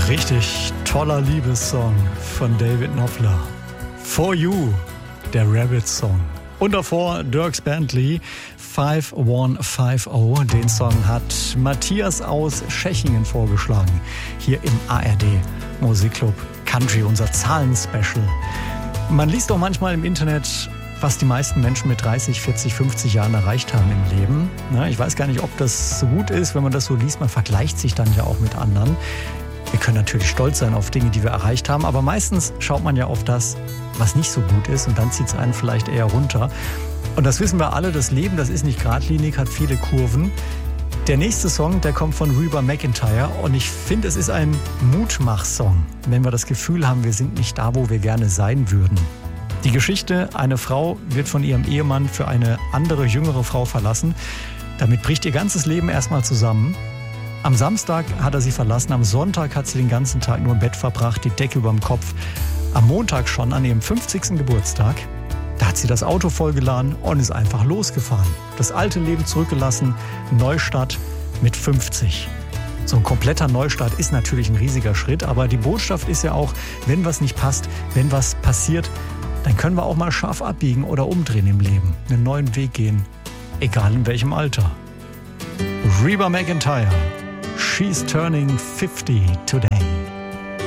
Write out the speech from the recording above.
Richtig toller Liebessong von David Knopfler. For You, der Rabbit-Song. Und davor Dierks Bentley, 5150. Den Song hat Matthias aus Tschechien vorgeschlagen. Hier im ARD Musikclub Country, unser Zahlen-Special. Man liest doch manchmal im Internet, was die meisten Menschen mit 30, 40, 50 Jahren erreicht haben im Leben. Ich weiß gar nicht, ob das so gut ist, wenn man das so liest. Man vergleicht sich dann ja auch mit anderen. Wir können natürlich stolz sein auf Dinge, die wir erreicht haben, aber meistens schaut man ja auf das, was nicht so gut ist, und dann zieht es einen vielleicht eher runter. Und das wissen wir alle, das Leben, das ist nicht geradlinig, hat viele Kurven. Der nächste Song, der kommt von Reba McEntire, und ich finde, es ist ein Mutmach-Song, wenn wir das Gefühl haben, wir sind nicht da, wo wir gerne sein würden. Die Geschichte: Eine Frau wird von ihrem Ehemann für eine andere, jüngere Frau verlassen. Damit bricht ihr ganzes Leben erstmal zusammen. Am Samstag hat er sie verlassen, am Sonntag hat sie den ganzen Tag nur im Bett verbracht, die Decke über dem Kopf. Am Montag schon, an ihrem 50. Geburtstag, da hat sie das Auto vollgeladen und ist einfach losgefahren. Das alte Leben zurückgelassen, Neustart mit 50. So ein kompletter Neustart ist natürlich ein riesiger Schritt, aber die Botschaft ist ja auch, wenn was nicht passt, wenn was passiert, dann können wir auch mal scharf abbiegen oder umdrehen im Leben, einen neuen Weg gehen, egal in welchem Alter. Reba McEntire, She's Turning 50 today.